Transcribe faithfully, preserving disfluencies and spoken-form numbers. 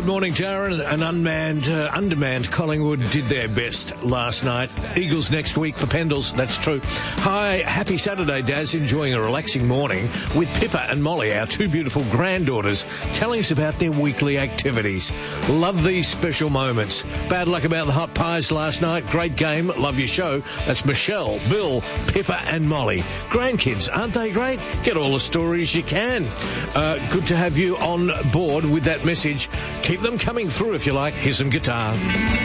morning, Jaron. An unmanned, uh, undermanned Collingwood did their best last night. Eagles next week for Pendles, that's true. Hi, happy Saturday, Daz. Enjoying a relaxing morning with Pippa and Molly, our two beautiful granddaughters, telling us about their weekly activities. Love these special moments. Bad luck about the hot pies last night. Great game. Love your show. That's Michelle, Bill, Pippa and Molly. Grandkids, aren't they great? Get all the stories you can. Uh, good to have you on board with that message. Keep them coming through if you like. Here's some guitar.